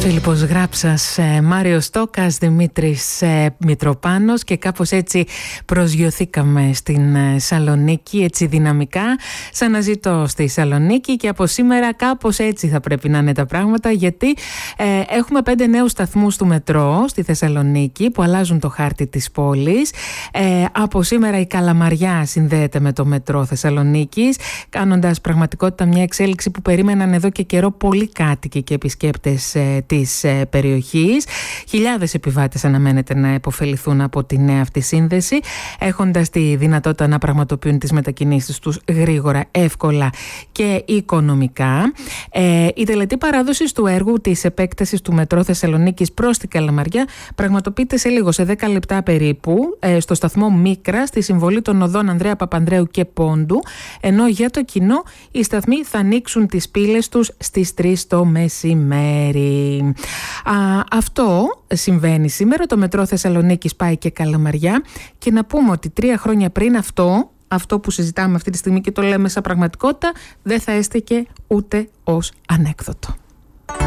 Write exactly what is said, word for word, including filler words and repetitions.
Φίλιππος Γράψας, Μάριος Τόκας, Δημήτρης Μητροπάνος, και κάπως έτσι προσγειωθήκαμε στην Σαλονίκη, έτσι δυναμικά, σαν να ζητώ στη Σαλονίκη, και από σήμερα κάπως έτσι θα πρέπει να είναι τα πράγματα, γιατί ε, έχουμε πέντε νέους σταθμούς του μετρό στη Θεσσαλονίκη που αλλάζουν το χάρτη της πόλης. Ε, από σήμερα η Καλαμαριά συνδέεται με το μετρό Θεσσαλονίκης, κάνοντας πραγματικότητα μια εξέλιξη που περίμεναν εδώ και καιρό πολλοί κάτοικοι και επισκέπτες ε, της ε, περιοχής. Χιλιάδες επιβάτες αναμένεται να επωφεληθούν από τη νέα αυτή σύνδεση, έχοντας τη δυνατότητα να πραγματοποιούν τις μετακινήσεις τους γρήγορα, εύκολα και οικονομικά. Ε, η τελετή παράδοσης του έργου της επέκτασης του μετρό Θεσσαλονίκης προς την Καλαμαριά πραγματοποιείται σε λίγο, σε δέκα λεπτά περίπου, ε, στο σταθμό Μίκρα, στη συμβολή των οδών Ανδρέα Παπανδρέου και Πόντου, ενώ για το κοινό οι σταθμοί θα ανοίξουν τις πύλες τους στις τρεις το μεσημέρι. Α, αυτό συμβαίνει σήμερα. Το μετρό Θεσσαλονίκης πάει και Καλαμαριά, και να πούμε ότι τρία χρόνια πριν αυτό, αυτό που συζητάμε αυτή τη στιγμή και το λέμε σαν πραγματικότητα, δεν θα έστεκε ούτε ως ανέκδοτο.